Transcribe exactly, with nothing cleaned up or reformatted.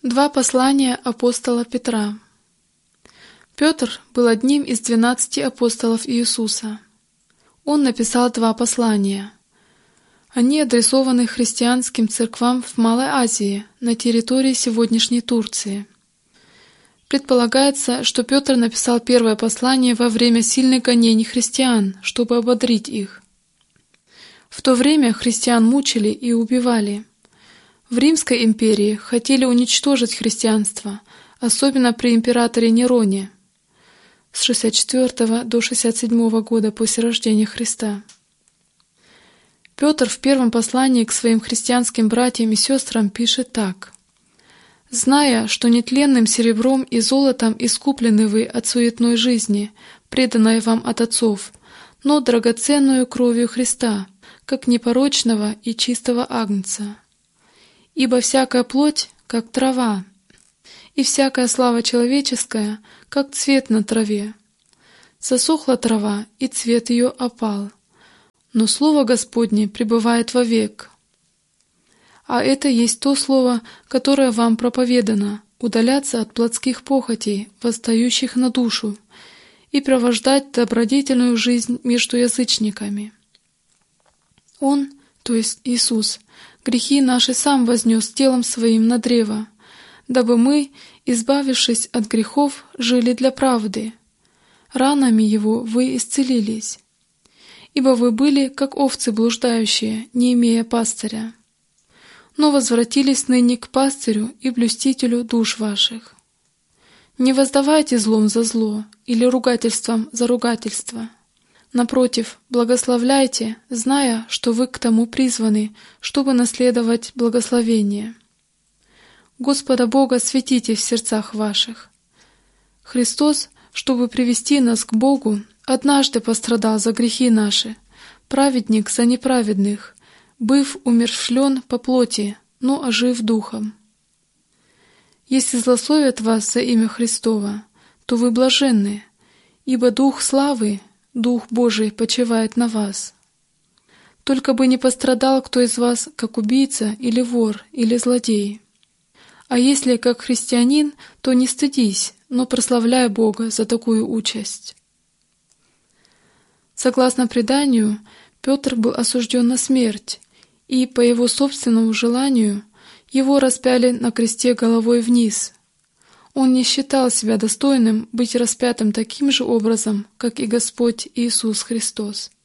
Два послания апостола Петра. Петр был одним из двенадцати апостолов Иисуса. Он написал два послания. Они адресованы христианским церквам в Малой Азии, на территории сегодняшней Турции. Предполагается, что Петр написал первое послание во время сильных гонений христиан, чтобы ободрить их. В то время христиан мучили и убивали. В Римской империи хотели уничтожить христианство, особенно при императоре Нероне с шестьдесят четвёртого до шестьдесят седьмого года после рождения Христа. Петр в первом послании к своим христианским братьям и сестрам пишет так: «Зная, что нетленным серебром и золотом искуплены вы от суетной жизни, преданной вам от отцов, но драгоценную кровью Христа, как непорочного и чистого агнца. Ибо всякая плоть, как трава, и всякая слава человеческая, как цвет на траве. Засохла трава, и цвет ее опал, но слово Господне пребывает вовек. А это есть то слово, которое вам проповедано: удаляться от плотских похотей, восстающих на душу, и провождать добродетельную жизнь между язычниками. Он, то есть Иисус, грехи наши сам вознес телом своим на древо, дабы мы, избавившись от грехов, жили для правды. Ранами Его вы исцелились. Ибо вы были, как овцы блуждающие, не имея пастыря. Но возвратились ныне к пастырю и блюстителю душ ваших. Не воздавайте злом за зло или ругательством за ругательство. Напротив, благословляйте, зная, что вы к тому призваны, чтобы наследовать благословение. Господа Бога светите в сердцах ваших. Христос, чтобы привести нас к Богу, однажды пострадал за грехи наши, праведник за неправедных, быв умерщвлен по плоти, но ожив духом. Если злословят вас за имя Христово, то вы блаженны, ибо Дух славы, Дух Божий почивает на вас. Только бы не пострадал кто из вас, как убийца или вор или злодей. А если как христианин, то не стыдись, но прославляй Бога за такую участь». Согласно преданию, Петр был осужден на смерть, и, по его собственному желанию, его распяли на кресте головой вниз. Он не считал себя достойным быть распятым таким же образом, как и Господь Иисус Христос.